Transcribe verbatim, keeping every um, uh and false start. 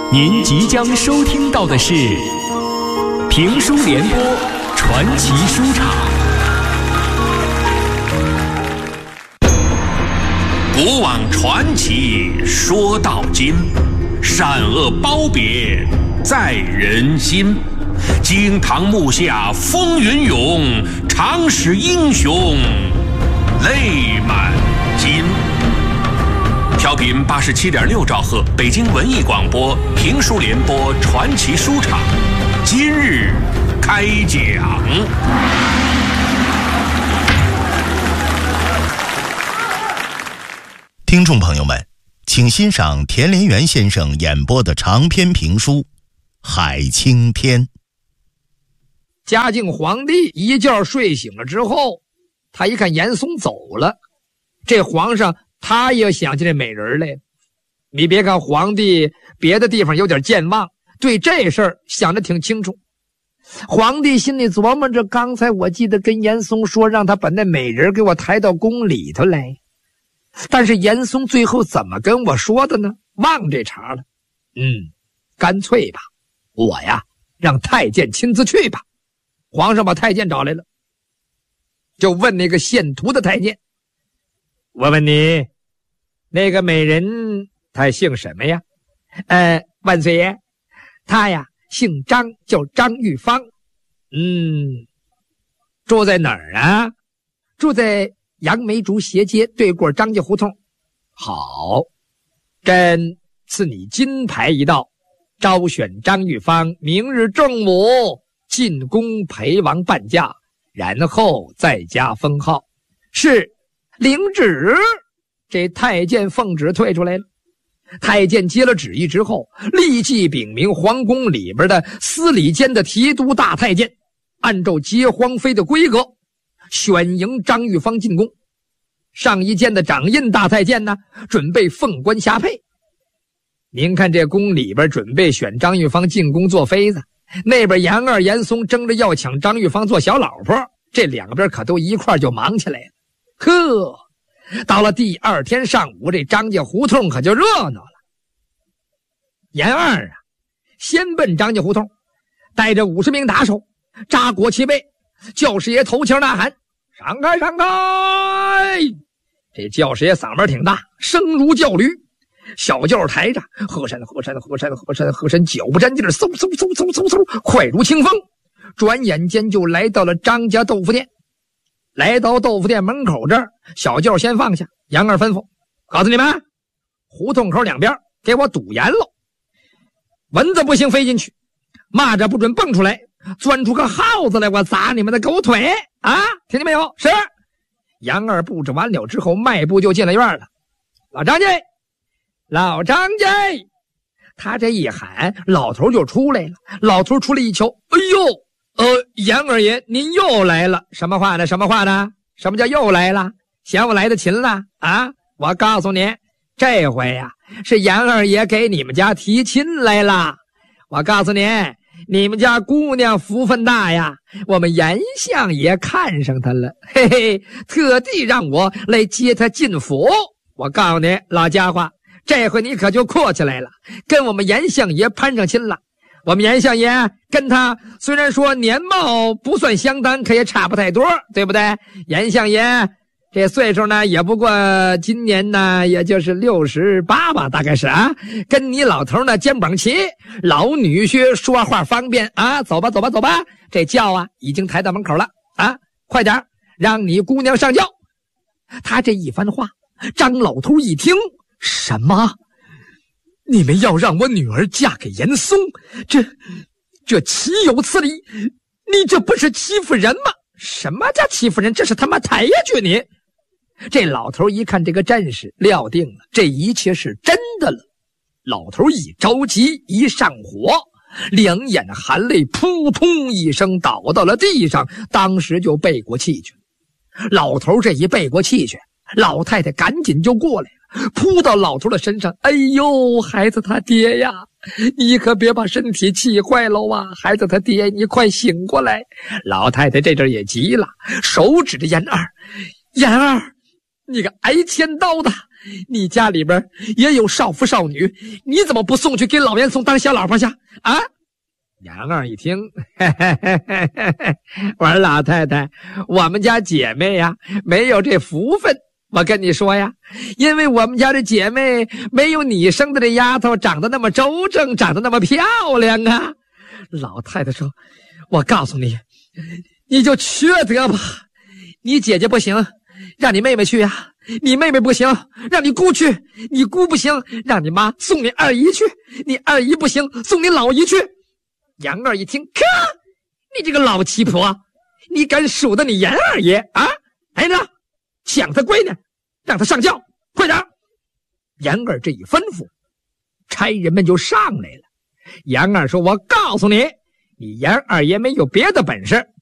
您即将收听到的是评书联播传奇书场。 古往传奇说到今，善恶褒贬在人心。惊堂木下风云涌，常使英雄泪满襟。调频八十七点六兆赫，北京文艺广播评书联播传奇书场，今日开讲。 听众朋友们，请欣赏田连元先生演播的长篇评书《海青天》。 嘉靖皇帝一觉睡醒了之后，他一看严嵩走了，这皇上他也想起这美人来了。你别看皇帝别的地方有点健忘，对这事儿想得挺清楚。皇帝心里琢磨着，刚才我记得跟严嵩说让他把那美人给我抬到宫里头来，但是严嵩最后怎么跟我说的呢？忘这茬了。嗯，干脆吧，我呀让太监亲自去吧。皇上把太监找来了，就问那个献图的太监，我问你，那个美人她姓什么呀？呃，万岁爷，她呀姓张，叫张玉芳。嗯，住在哪儿啊？住在杨梅竹斜街对过张家胡同。好，朕赐你金牌一道，招选张玉芳，明日正午进宫陪王伴驾，然后再加封号。是，领旨。这太监奉旨退出来了。太监接了旨意之后，立即禀明皇宫里边的司礼监的提督大太监，按照接皇妃的规格选迎张玉芳进宫。上一监的掌印大太监呢，准备凤冠霞帔。您看这宫里边准备选张玉芳进宫做妃子，那边严二严嵩争着要抢张玉芳做小老婆，这两边可都一块就忙起来了。呵，到了第二天上午，这张家胡同可就热闹了。严二啊，先奔张家胡同，带着五十名打手，扎国旗背，教师爷头前呐喊：“闪开，闪开！”这教师爷嗓门挺大，声如叫驴。小轿抬着，河山河山河山河山河山，脚不沾地儿，嗖嗖嗖嗖嗖嗖，快如清风。转眼间就来到了张家豆腐店。来到豆腐店门口这儿，小轿先放下，杨二吩咐：“告诉你们，胡同口两边给我堵严了，蚊子不行飞进去，蚂蚱不准蹦出来，钻出个耗子来我砸你们的狗腿啊！听见没有？”是。杨二布置完了之后，迈步就进了院了。老张家，老张家，他这一喊，老头就出来了。老头出来一瞧，哎呦，呃，严二爷您又来了。什么话呢？什么话呢？什么叫又来了？嫌我来的勤了啊？我告诉您，这回呀、啊、是严二爷给你们家提亲来了。我告诉您，你们家姑娘福分大呀，我们严相爷看上她了，嘿嘿，特地让我来接她进府。我告诉你，老家伙，这回你可就阔起来了，跟我们严相爷攀上亲了。我们严相爷跟他虽然说年貌不算相当，可也差不太多，对不对？严相爷这岁数呢，也不过今年呢，也就是六十八吧，大概是啊。跟你老头呢肩膀齐，老女婿说话方便啊。走吧，走吧，走吧。这轿啊已经抬到门口了啊，快点让你姑娘上轿。他这一番话，张老头一听，什么？你们要让我女儿嫁给严嵩？这这岂有此理？你这不是欺负人吗？什么叫欺负人？这是他妈抬举你！这老头一看这个阵势，料定了这一切是真的了。老头一着急，一上火，两眼含泪，扑通一声倒到了地上，当时就背过气去。老头这一背过气去，老太太赶紧就过来了，扑到老头的身上。哎呦，孩子他爹呀，你可别把身体气坏了啊！孩子他爹，你快醒过来！老太太这阵也急了，手指着严二，严二，你个挨千刀的， 你家里边也有少妇少女，你怎么不送去给老严嵩当小老婆去啊？杨二一听，嘿嘿嘿嘿嘿嘿，我说老太太，我们家姐妹呀没有这福分。我跟你说呀，因为我们家的姐妹没有你生的这丫头长得那么周正，长得那么漂亮啊。老太太说，我告诉你，你就缺德吧。你姐姐不行，让你妹妹去呀；你妹妹不行，让你姑去；你姑不行，让你妈送你二姨去；你二姨不行，送你老姨去。杨二一听，可你这个老七婆，你敢数得你严二爷啊？哎呢，抢他闺女，让他上轿，快点！杨二这一吩咐，差人们就上来了。杨二说，我告诉你，你严二爷没有别的本事，